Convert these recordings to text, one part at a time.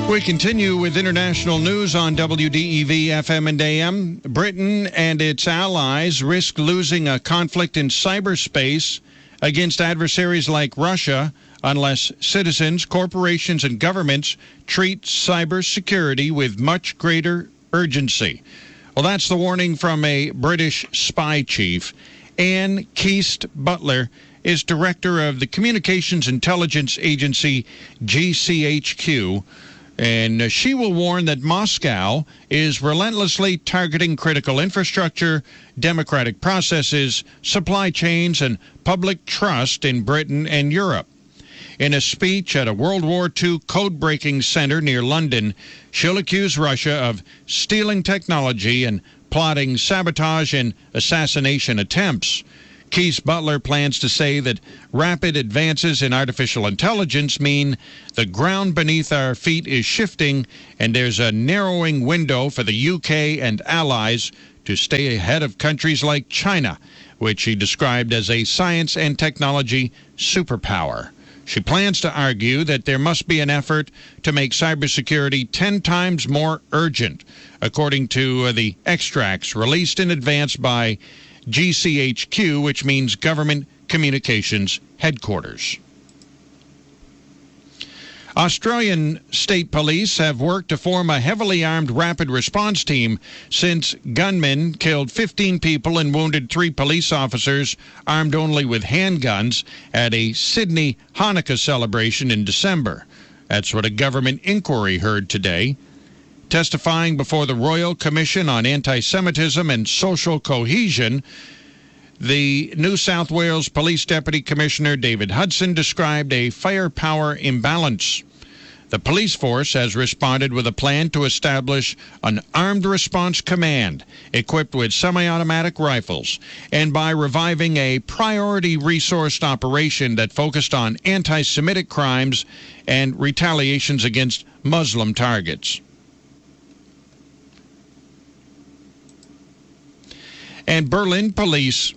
We continue with international news on WDEV FM and AM. Britain and its allies risk losing a conflict in cyberspace against adversaries like Russia unless citizens, corporations, and governments treat cybersecurity with much greater urgency. Well, that's the warning from a British spy chief. Anne Keast-Butler is director of the Communications Intelligence Agency, GCHQ, and she will warn that Moscow is relentlessly targeting critical infrastructure, democratic processes, supply chains, and public trust in Britain and Europe. In a speech at a World War II code-breaking center near London, she'll accuse Russia of stealing technology and plotting sabotage and assassination attempts. Keast-Butler plans to say that rapid advances in artificial intelligence mean the ground beneath our feet is shifting and there's a narrowing window for the UK and allies to stay ahead of countries like China, which she described as a science and technology superpower. She plans to argue that there must be an effort to make cybersecurity 10 times more urgent, according to the extracts released in advance by GCHQ, which means Government Communications Headquarters. Australian state police have worked to form a heavily armed rapid response team since gunmen killed 15 people and wounded 3 police officers armed only with handguns at a Sydney Hanukkah celebration in December. That's what a government inquiry heard today. Testifying before the Royal Commission on Anti-Semitism and Social Cohesion, the New South Wales Police Deputy Commissioner David Hudson described a firepower imbalance. The police force has responded with a plan to establish an armed response command equipped with semi-automatic rifles, and by reviving a priority-resourced operation that focused on anti-Semitic crimes and retaliations against Muslim targets. And Berlin police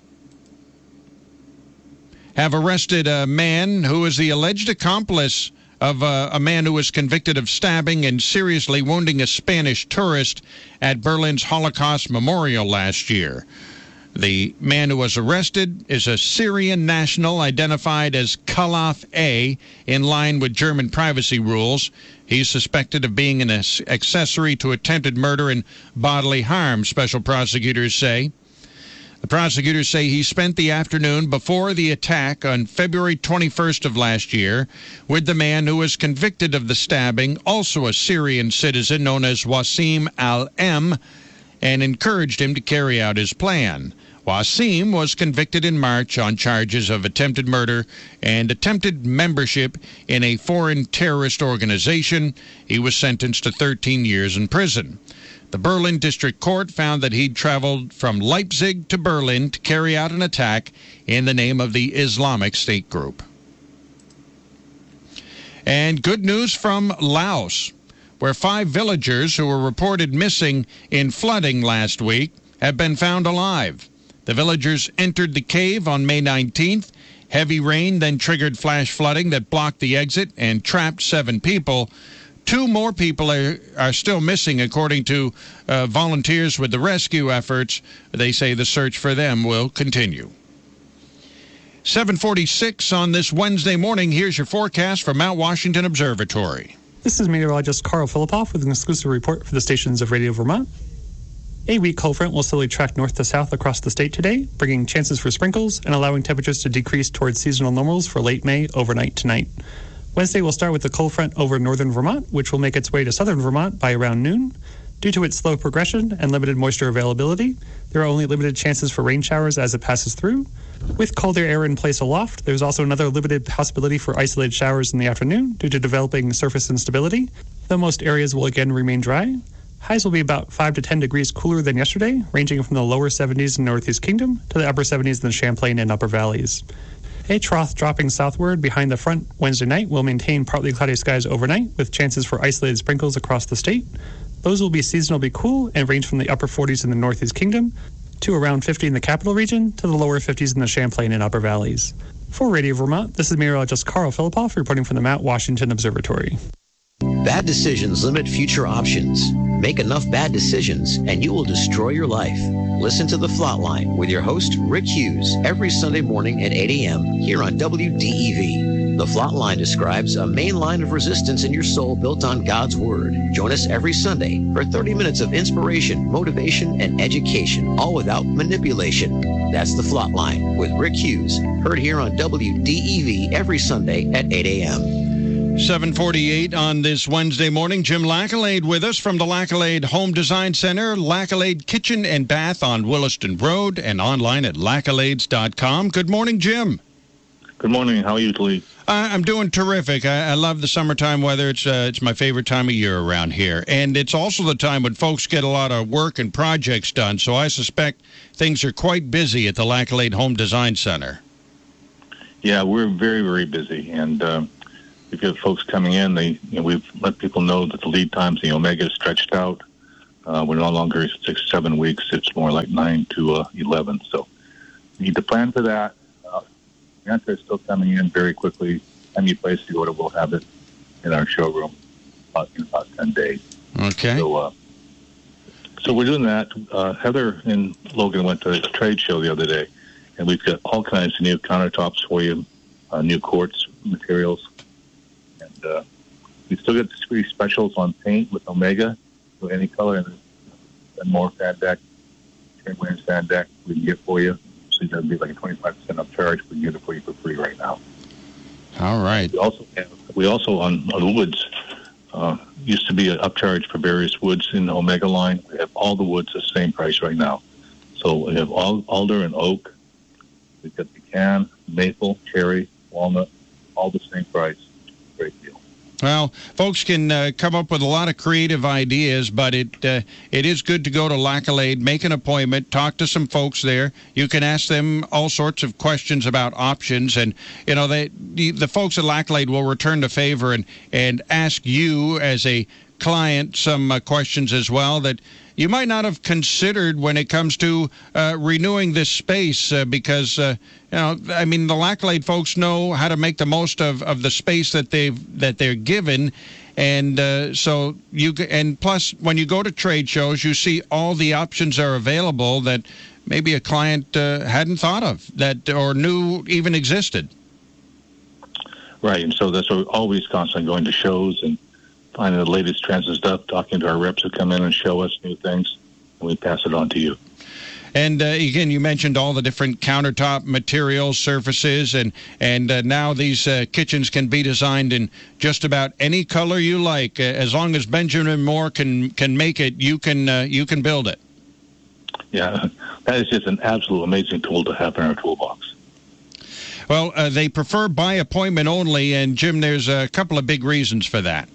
have arrested a man who is the alleged accomplice of a man who was convicted of stabbing and seriously wounding a Spanish tourist at Berlin's Holocaust Memorial last year. The man who was arrested is a Syrian national identified as Khalaf A, in line with German privacy rules. He's suspected of being an accessory to attempted murder and bodily harm, special prosecutors say. The prosecutors say he spent the afternoon before the attack on February 21st of last year with the man who was convicted of the stabbing, also a Syrian citizen known as Wassim Al-M, and encouraged him to carry out his plan. Wassim was convicted in March on charges of attempted murder and attempted membership in a foreign terrorist organization. He was sentenced to 13 years in prison. The Berlin District Court found that he'd traveled from Leipzig to Berlin to carry out an attack in the name of the Islamic State group. And good news from Laos, where 5 villagers who were reported missing in flooding last week have been found alive. The villagers entered the cave on May 19th. Heavy rain then triggered flash flooding that blocked the exit and trapped 7 people. 2 more people are still missing, according to volunteers with the rescue efforts. They say the search for them will continue. 7:46 on this Wednesday morning. Here's your forecast from Mount Washington Observatory. This is meteorologist Carl Filipoff with an exclusive report for the stations of Radio Vermont. A weak cold front will slowly track north to south across the state today, bringing chances for sprinkles and allowing temperatures to decrease towards seasonal normals for late May overnight tonight. Wednesday will start with the cold front over northern Vermont, which will make its way to southern Vermont by around noon. Due to its slow progression and limited moisture availability, there are only limited chances for rain showers as it passes through. With colder air in place aloft, there's also another limited possibility for isolated showers in the afternoon due to developing surface instability, though most areas will again remain dry. Highs will be about 5 to 10 degrees cooler than yesterday, ranging from the lower 70s in the Northeast Kingdom to the upper 70s in the Champlain and Upper Valleys. A trough dropping southward behind the front Wednesday night will maintain partly cloudy skies overnight with chances for isolated sprinkles across the state. Those will be seasonably cool and range from the upper 40s in the Northeast Kingdom to around 50 in the capital region to the lower 50s in the Champlain and Upper Valleys. For Radio Vermont, this is meteorologist Carl Filipoff reporting from the Mount Washington Observatory. Bad decisions limit future options. Make enough bad decisions and you will destroy your life. Listen to The Flatline with your host, Rick Hughes, every Sunday morning at 8 a.m. here on WDEV. The Flatline describes a main line of resistance in your soul built on God's Word. Join us every Sunday for 30 minutes of inspiration, motivation, and education, all without manipulation. That's The Flatline with Rick Hughes, heard here on WDEV every Sunday at 8 a.m. 7:48 on this Wednesday morning. Jim Lackalade with us from the Lackalade Home Design Center, Lackalade Kitchen and Bath on Williston Road, and online at lackalades.com. Good morning, Jim. Good morning. How are you, Lee? I'm doing terrific. I love the summertime weather. It's my favorite time of year around here. And it's also the time when folks get a lot of work and projects done, so I suspect things are quite busy at the Lackalade Home Design Center. Yeah, we're very, very busy. And we've got folks coming in. We've let people know that the lead times, the Omega is stretched out. We're no longer 6-7 weeks. It's more like 9 to 11. So you need to plan for that. The answer is still coming in very quickly. Any place you order, we'll have it in our showroom in about 10 days. Okay. So we're doing that. Heather and Logan went to a trade show the other day, and we've got all kinds of new countertops for you, new quartz materials. And we still get free specials on paint with Omega, so any color and more fan deck, trim fan deck we can get for you. So that'd be like a 25% upcharge. We can get it for you for free right now. All right. We also on woods used to be an upcharge for various woods in the Omega line. We have all the woods the same price right now. So we have alder and oak. We've got pecan, maple, cherry, walnut, all the same price. Great deal. Well, folks can come up with a lot of creative ideas, but it is good to go to Lackalade, make an appointment, talk to some folks there. You can ask them all sorts of questions about options, and the folks at Lackalade will return the favor and ask you as a client some questions as well that you might not have considered when it comes to renewing this space because the Lackalade folks know how to make the most of the space that they're given, and so plus when you go to trade shows, you see all the options are available that maybe a client hadn't thought of that or knew even existed. Right, and so that's why we're always constantly going to shows and finding the latest trends and stuff, talking to our reps who come in and show us new things, and we pass it on to you. And again, you mentioned all the different countertop materials, surfaces, and now these kitchens can be designed in just about any color you like. As long as Benjamin Moore can make it, you can build it. Yeah, that is just an absolute amazing tool to have in our toolbox. Well, they prefer by appointment only, and Jim, there's a couple of big reasons for that.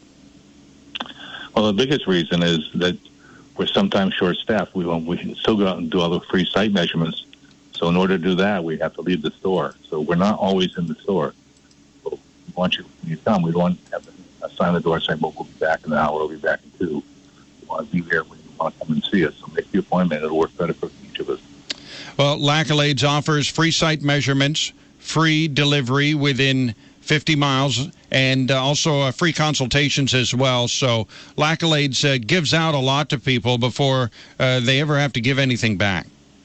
Well, the biggest reason is that we're sometimes short-staffed. We still go out and do all the free site measurements. So in order to do that, we have to leave the store. So we're not always in the store. So we want you, when you come, we don't want to have a sign on the door saying, well, we'll be back in an hour, we'll be back in 2. We want to be there when you want to come and see us. So make the appointment. It'll work better for each of us. Well, Lackalades offers free site measurements, free delivery within 50 miles, and also free consultations as well. So Lackalades gives out a lot to people before they ever have to give anything back.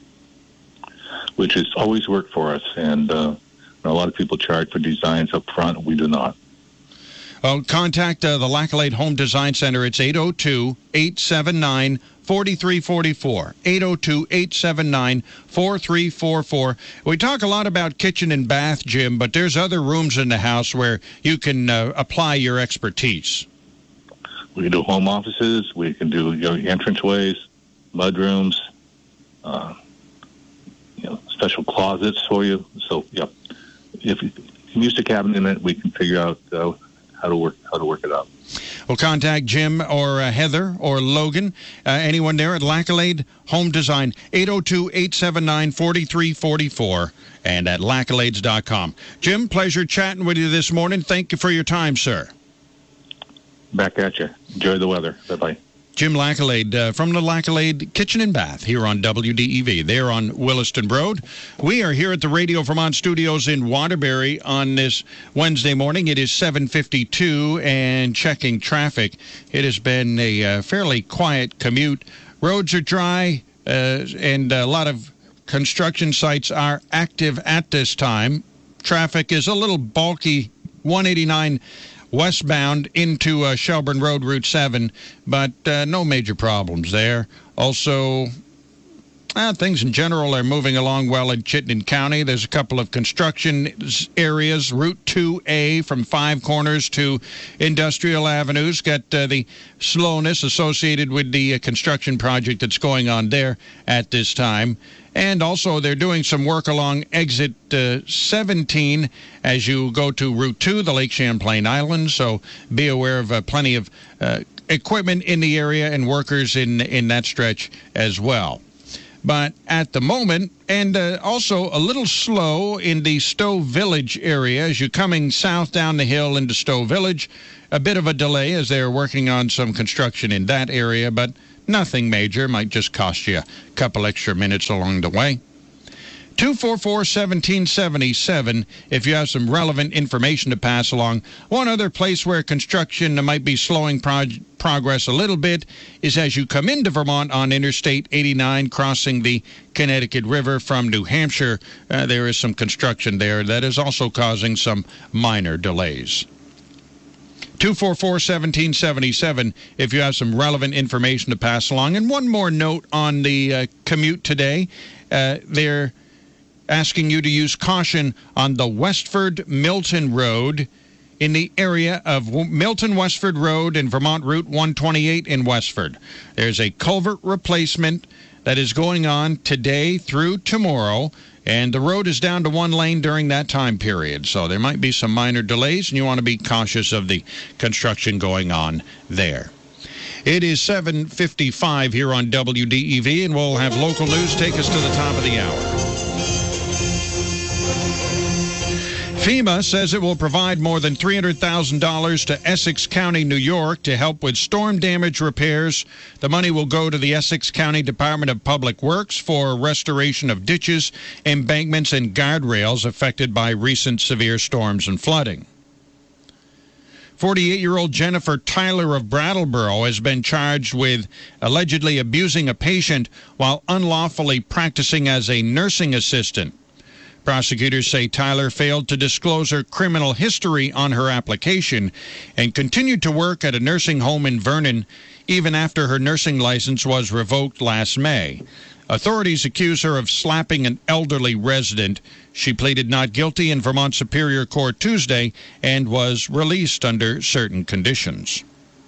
Which has always worked for us, and a lot of people charge for designs up front. We do not. Well, contact the Lackalade Home Design Center. It's 802-879-4344. 802-879-4344. We talk a lot about kitchen and bath, Jim, but there's other rooms in the house where you can apply your expertise. We can do home offices. We can do entranceways, mudrooms, special closets for you. So, yeah, if you use the cabinet in it, we can figure out how to work it out. Well, contact Jim or Heather or Logan, anyone there at Lackalade Home Design, 802-879-4344, and at lackalades.com. Jim, pleasure chatting with you this morning. Thank you for your time, sir. Back at you. Enjoy the weather. Bye-bye. Jim Lackalade from the Lackalade Kitchen and Bath here on WDEV. They're on Williston Road. We are here at the Radio Vermont studios in Waterbury on this Wednesday morning. It is 7:52 and checking traffic. It has been a fairly quiet commute. Roads are dry and a lot of construction sites are active at this time. Traffic is a little bulky, 189 westbound into Shelburne Road, Route 7, but no major problems there. Also, things in general are moving along well in Chittenden County. There's a couple of construction areas. Route 2A from Five Corners to Industrial Avenue's got the slowness associated with the construction project that's going on there at this time. And also, they're doing some work along exit 17 as you go to Route 2, the Lake Champlain Islands. So be aware of plenty of equipment in the area and workers in that stretch as well. But at the moment, and also a little slow in the Stowe Village area as you're coming south down the hill into Stowe Village. A bit of a delay as they're working on some construction in that area, but nothing major. Might just cost you a couple extra minutes along the way. 244-1777 if you have some relevant information to pass along. One other place where construction might be slowing progress a little bit is as you come into Vermont on Interstate 89 crossing the Connecticut River from New Hampshire. There is some construction there that is also causing some minor delays. 244-1777 if you have some relevant information to pass along. And one more note on the commute today. They're asking you to use caution on the Westford-Milton Road in the area of Milton-Westford Road and Vermont Route 128 in Westford. There's a culvert replacement that is going on today through tomorrow, and the road is down to one lane during that time period. So there might be some minor delays, and you want to be cautious of the construction going on there. It is 7:55 here on WDEV, and we'll have local news take us to the top of the hour. FEMA says it will provide more than $300,000 to Essex County, New York, to help with storm damage repairs. The money will go to the Essex County Department of Public Works for restoration of ditches, embankments, and guardrails affected by recent severe storms and flooding. 48-year-old Jennifer Tyler of Brattleboro has been charged with allegedly abusing a patient while unlawfully practicing as a nursing assistant. Prosecutors say Tyler failed to disclose her criminal history on her application and continued to work at a nursing home in Vernon even after her nursing license was revoked last May. Authorities accuse her of slapping an elderly resident. She pleaded not guilty in Vermont Superior Court Tuesday and was released under certain conditions.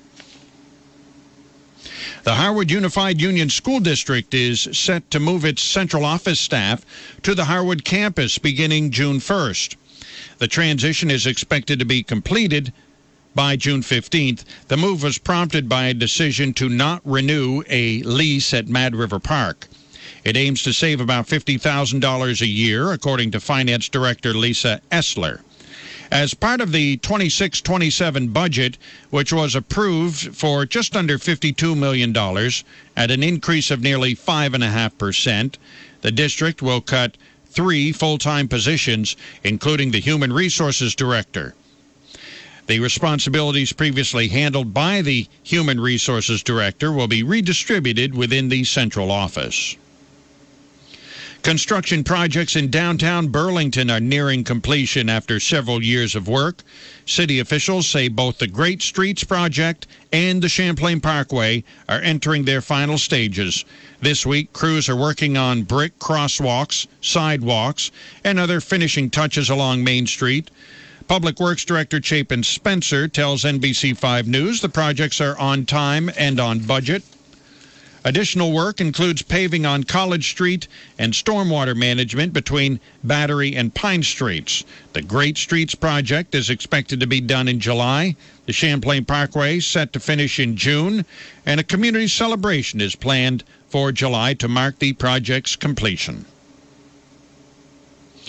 The Harwood Unified Union School District is set to move its central office staff to the Harwood campus beginning June 1st. The transition is expected to be completed by June 15th. The move was prompted by a decision to not renew a lease at Mad River Park. It aims to save about $50,000 a year, according to Finance Director Lisa Essler. As part of the 26-27 budget, which was approved for just under $52 million at an increase of nearly 5.5%, the district will cut 3 full-time positions, including the Human Resources Director. The responsibilities previously handled by the Human Resources Director will be redistributed within the central office. Construction projects in downtown Burlington are nearing completion after several years of work. City officials say both the Great Streets project and the Champlain Parkway are entering their final stages. This week, crews are working on brick crosswalks, sidewalks, and other finishing touches along Main Street. Public Works Director Chapin Spencer tells NBC5 News the projects are on time and on budget. Additional work includes paving on College Street and stormwater management between Battery and Pine Streets. The Great Streets project is expected to be done in July. The Champlain Parkway set to finish in June, and a community celebration is planned for July to mark the project's completion.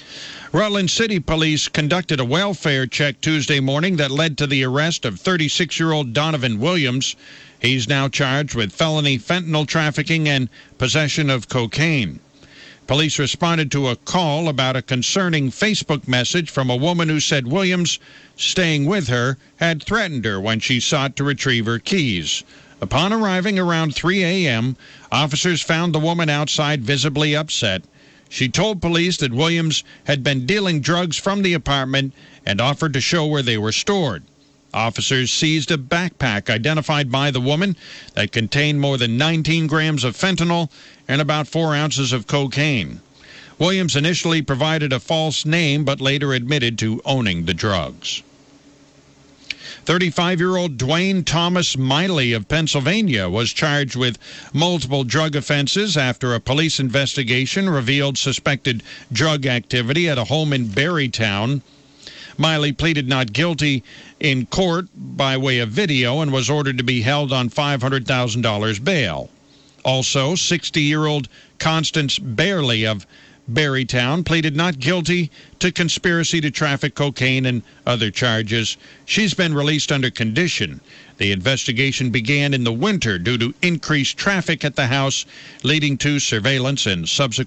Rutland City Police conducted a welfare check Tuesday morning that led to the arrest of 36-year-old Donovan Williams. He's now charged with felony fentanyl trafficking and possession of cocaine. Police responded to a call about a concerning Facebook message from a woman who said Williams, staying with her, had threatened her when she sought to retrieve her keys. Upon arriving around 3 a.m., officers found the woman outside visibly upset. She told police that Williams had been dealing drugs from the apartment and offered to show where they were stored. Officers seized a backpack identified by the woman that contained more than 19 grams of fentanyl and about 4 ounces of cocaine. Williams initially provided a false name but later admitted to owning the drugs. 35-year-old Dwayne Thomas Miley of Pennsylvania was charged with multiple drug offenses after a police investigation revealed suspected drug activity at a home in Barrytown. Miley pleaded not guilty in court by way of video and was ordered to be held on $500,000 bail. Also, 60-year-old Constance Bailey of Barrytown pleaded not guilty to conspiracy to traffic cocaine and other charges. She's been released under condition. The investigation began in the winter due to increased traffic at the house, leading to surveillance and subsequent